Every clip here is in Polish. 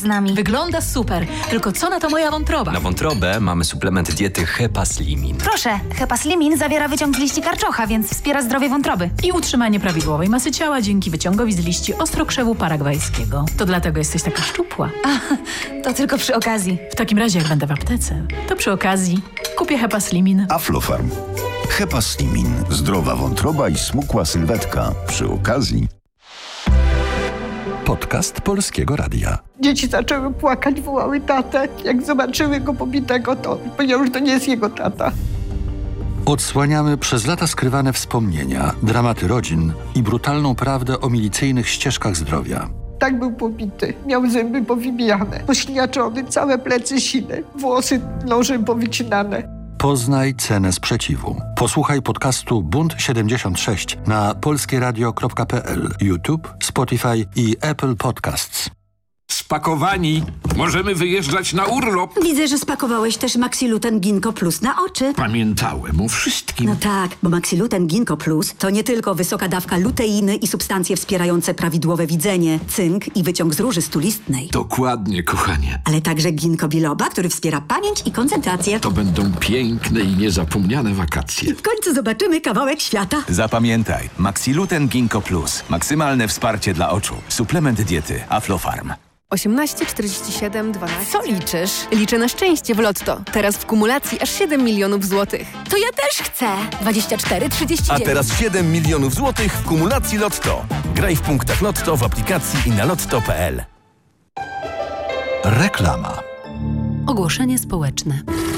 z nami. Wygląda super, tylko co na to moja wątroba? Na wątrobę mamy suplement diety Hepaslimin. Proszę, Hepaslimin zawiera wyciąg z liści karczocha, więc wspiera zdrowie wątroby. I utrzymanie prawidłowej masy ciała dzięki wyciągowi z liści ostrokrzewu paragwajskiego. To dlatego jesteś taka szczupła. To tylko przy okazji. W takim razie, jak będę w aptece, to przy okazji kupię Hepaslimin. Aflofarm. Hepaslimin. Zdrowa wątroba i smukła sylwetka. Przy okazji. Podcast Polskiego Radia. Dzieci zaczęły płakać, wołały tatę. Jak zobaczyły go pobitego, to powiedział, że to nie jest jego tata. Odsłaniamy przez lata skrywane wspomnienia, dramaty rodzin i brutalną prawdę o milicyjnych ścieżkach zdrowia. Tak był pobity. Miał zęby powybijane, pośniaczony, całe plecy sine, włosy nożem powycinane. Poznaj cenę sprzeciwu. Posłuchaj podcastu Bunt 76 na polskieradio.pl, YouTube, Spotify i Apple Podcasts. Spakowani. Możemy wyjeżdżać na urlop. Widzę, że spakowałeś też Maxiluten Ginkgo Plus na oczy. Pamiętałem o wszystkim. No tak, bo Maxiluten Ginkgo Plus to nie tylko wysoka dawka luteiny i substancje wspierające prawidłowe widzenie, cynk i wyciąg z róży stulistnej. Dokładnie, kochanie. Ale także ginkgo biloba, który wspiera pamięć i koncentrację. To będą piękne i niezapomniane wakacje. I w końcu zobaczymy kawałek świata. Zapamiętaj, Maxiluten Ginkgo Plus. Maksymalne wsparcie dla oczu. Suplement diety Aflofarm. 18 47 12. Co liczysz? Liczę na szczęście w Lotto. Teraz w kumulacji aż 7 milionów złotych. To ja też chcę. 24 39. A teraz 7 milionów złotych w kumulacji Lotto. Graj w punktach Lotto w aplikacji i na lotto.pl. Reklama. Ogłoszenie społeczne.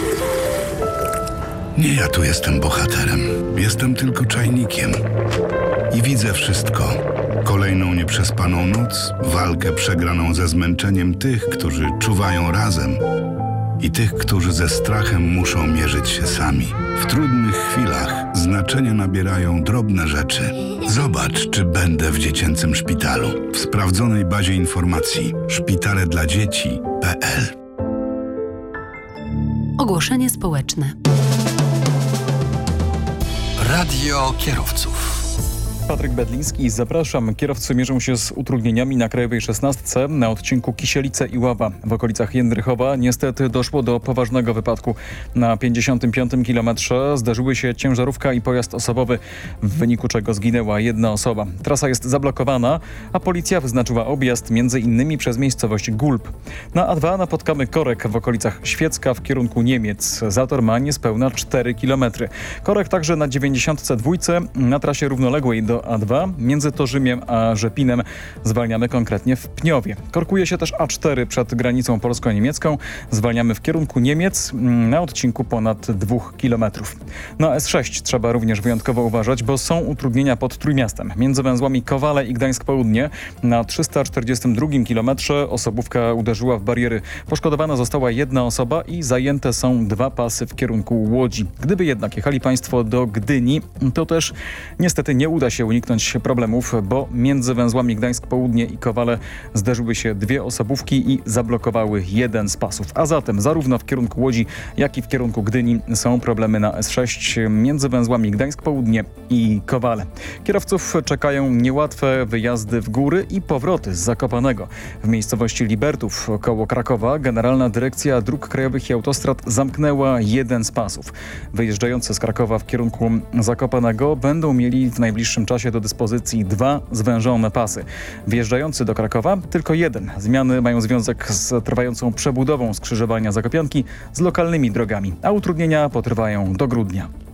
Nie ja tu jestem bohaterem. Jestem tylko czajnikiem. I widzę wszystko. Kolejną nieprzespaną noc, walkę przegraną ze zmęczeniem tych, którzy czuwają razem i tych, którzy ze strachem muszą mierzyć się sami. W trudnych chwilach znaczenie nabierają drobne rzeczy. Zobacz, czy będę w dziecięcym szpitalu. W sprawdzonej bazie informacji szpitaledladzieci.pl. Ogłoszenie społeczne. Radio kierowców. Patryk Bedliński, zapraszam. Kierowcy mierzą się z utrudnieniami na Krajowej 16 na odcinku Kisielice i Ława. W okolicach Jędrychowa niestety doszło do poważnego wypadku. Na 55 kilometrze zdarzyły się ciężarówka i pojazd osobowy, w wyniku czego zginęła jedna osoba. Trasa jest zablokowana, a policja wyznaczyła objazd m.in. przez miejscowość Gulb. Na A2 napotkamy korek w okolicach Świecka w kierunku Niemiec. Zator ma niespełna 4 km. Korek także na 92 na trasie równoległej do A2 między Torzymiem a Rzepinem. Zwalniamy konkretnie w Pniowie. Korkuje się też A4 przed granicą polsko-niemiecką. Zwalniamy w kierunku Niemiec na odcinku ponad 2 km. Na S6 trzeba również wyjątkowo uważać, bo są utrudnienia pod Trójmiastem. Między węzłami Kowale i Gdańsk Południe na 342 km osobówka uderzyła w bariery. Poszkodowana została jedna osoba i zajęte są 2 pasy w kierunku Łodzi. Gdyby jednak jechali Państwo do Gdyni, to też niestety nie uda się uniknąć problemów, bo między węzłami Gdańsk Południe i Kowale zderzyły się 2 osobówki i zablokowały jeden z pasów. A zatem zarówno w kierunku Łodzi, jak i w kierunku Gdyni są problemy na S6 między węzłami Gdańsk Południe i Kowale. Kierowców czekają niełatwe wyjazdy w góry i powroty z Zakopanego. W miejscowości Libertów koło Krakowa Generalna Dyrekcja Dróg Krajowych i Autostrad zamknęła jeden z pasów. Wyjeżdżający z Krakowa w kierunku Zakopanego będą mieli w najbliższym czasie do dyspozycji 2 zwężone pasy. Wjeżdżający do Krakowa tylko jeden. Zmiany mają związek z trwającą przebudową skrzyżowania Zakopianki z lokalnymi drogami, a utrudnienia potrwają do grudnia.